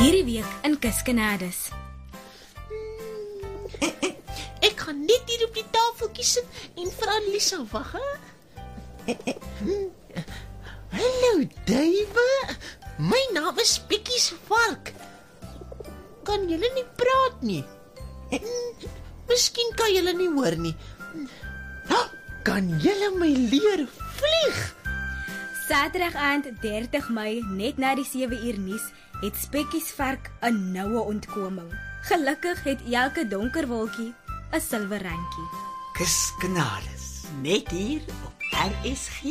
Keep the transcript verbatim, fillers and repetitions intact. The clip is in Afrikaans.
Hierdie week in Kuskenades. Ek gaan net hier op die tafeltjie sit en vir Annelisa wag, hè? Hallo, duiwe. My naam is Pikkie se vark. Kan julle nie praat nie? Miskien kan julle nie hoor nie. Kan julle my leer vlieg? Saterdag aand dertig Mei, net na die sewe uur nuus, het Spekkies vark 'n noue ontkoming. Gelukkig het elke donker wolkie 'n silwer randjie. Kuskenades, net hier op R S G.